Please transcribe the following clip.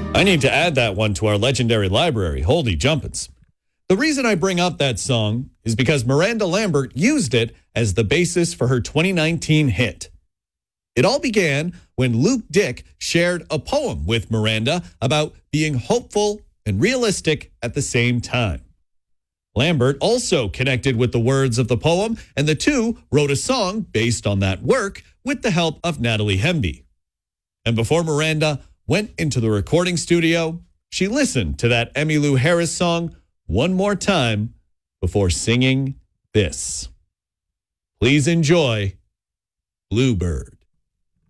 I need to add that one to our legendary library. Holy jumpins'. The reason I bring up that song is because Miranda Lambert used it as the basis for her 2019 hit. It all began when Luke Dick shared a poem with Miranda about being hopeful and realistic at the same time. Lambert also connected with the words of the poem, and the two wrote a song based on that work with the help of Natalie Hemby. And before Miranda went into the recording studio, she listened to that Emmylou Harris song one more time before singing this. Please enjoy Bluebird.